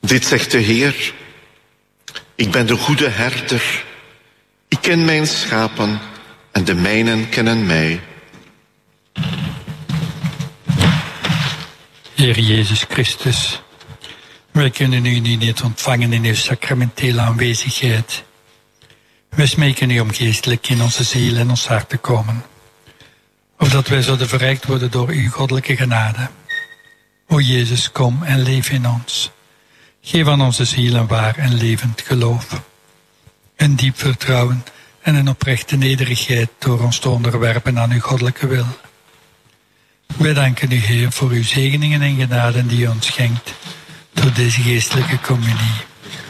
Dit zegt de Heer. Ik ben de goede herder. Ik ken mijn schapen en de mijnen kennen mij. Heer Jezus Christus, wij kunnen u nu niet ontvangen in uw sacramentele aanwezigheid. Wij smeken u om geestelijk in onze ziel en ons hart te komen, opdat wij zouden verrijkt worden door uw goddelijke genade. O Jezus, kom en leef in ons. Geef aan onze ziel een waar en levend geloof, een diep vertrouwen en een oprechte nederigheid door ons te onderwerpen aan uw goddelijke wil. Wij danken u, Heer, voor uw zegeningen en genaden die u ons schenkt door deze geestelijke communie.